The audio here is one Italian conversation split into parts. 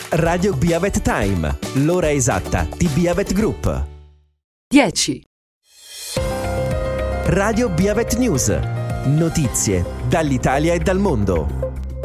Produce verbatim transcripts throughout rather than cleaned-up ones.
Radio Biavet Time, l'ora esatta di Biavet Group. dieci. Radio Biavet News, notizie dall'Italia e dal mondo.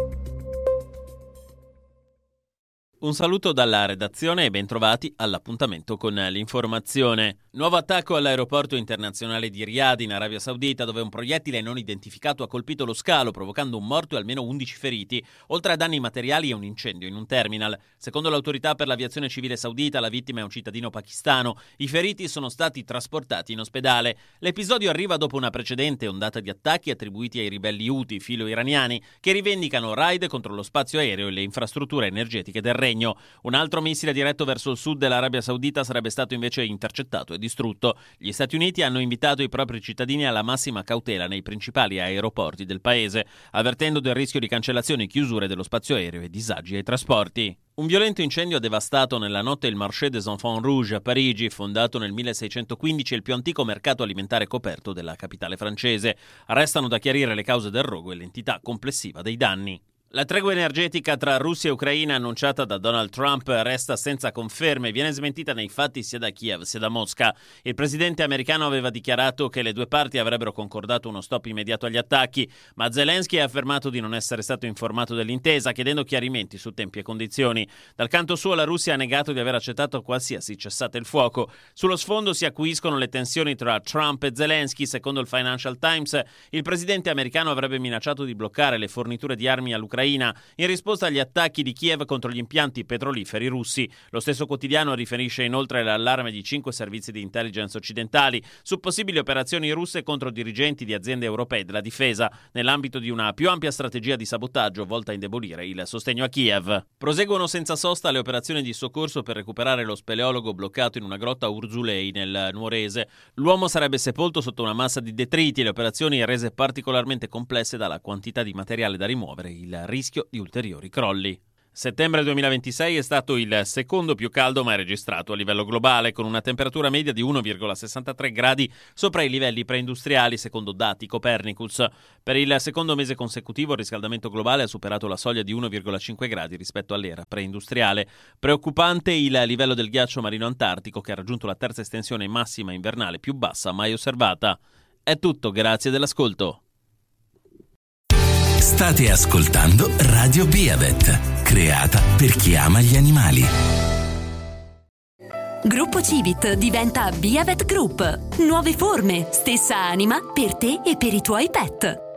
Un saluto dalla redazione e bentrovati all'appuntamento con l'informazione. Nuovo attacco all'aeroporto internazionale di Riyadh in Arabia Saudita, dove un proiettile non identificato ha colpito lo scalo, provocando un morto e almeno undici feriti, oltre a danni materiali e un incendio in un terminal. Secondo l'autorità per l'aviazione civile saudita, la vittima è un cittadino pakistano. I feriti sono stati trasportati in ospedale. L'episodio arriva dopo una precedente ondata di attacchi attribuiti ai ribelli Houthi filo-iraniani, che rivendicano raid contro lo spazio aereo e le infrastrutture energetiche del regno. Un altro missile diretto verso il sud dell'Arabia Saudita sarebbe stato invece intercettato e distrutto. Gli Stati Uniti hanno invitato i propri cittadini alla massima cautela nei principali aeroporti del paese, avvertendo del rischio di cancellazioni e chiusure dello spazio aereo e disagi ai trasporti. Un violento incendio ha devastato nella notte il Marché des Enfants Rouges a Parigi, fondato nel milleseicentoquindici, il più antico mercato alimentare coperto della capitale francese. Restano da chiarire le cause del rogo e l'entità complessiva dei danni. La tregua energetica tra Russia e Ucraina annunciata da Donald Trump resta senza conferme e viene smentita nei fatti sia da Kiev sia da Mosca. Il presidente americano aveva dichiarato che le due parti avrebbero concordato uno stop immediato agli attacchi, ma Zelensky ha affermato di non essere stato informato dell'intesa, chiedendo chiarimenti su tempi e condizioni. Dal canto suo la Russia ha negato di aver accettato qualsiasi cessate il fuoco. Sullo sfondo si acuiscono le tensioni tra Trump e Zelensky. Secondo il Financial Times, il presidente americano avrebbe minacciato di bloccare le forniture di armi all'Ucraina in risposta agli attacchi di Kiev contro gli impianti petroliferi russi. Lo stesso quotidiano riferisce inoltre l'allarme di cinque servizi di intelligence occidentali su possibili operazioni russe contro dirigenti di aziende europee della difesa, nell'ambito di una più ampia strategia di sabotaggio volta a indebolire il sostegno a Kiev. Proseguono senza sosta le operazioni di soccorso per recuperare lo speleologo bloccato in una grotta a Urzulei nel Nuorese. L'uomo sarebbe sepolto sotto una massa di detriti e le operazioni rese particolarmente complesse dalla quantità di materiale da rimuovere, il rischio di ulteriori crolli. Settembre duemilaventisei è stato il secondo più caldo mai registrato a livello globale, con una temperatura media di uno virgola sessantatré gradi sopra i livelli preindustriali, secondo dati Copernicus. Per il secondo mese consecutivo il riscaldamento globale ha superato la soglia di uno virgola cinque gradi rispetto all'era preindustriale. Preoccupante il livello del ghiaccio marino antartico, che ha raggiunto la terza estensione massima invernale più bassa mai osservata. È tutto, grazie dell'ascolto. State ascoltando Radio Biavet, creata per chi ama gli animali. Gruppo Civit diventa Biavet Group. Nuove forme, stessa anima per te e per i tuoi pet.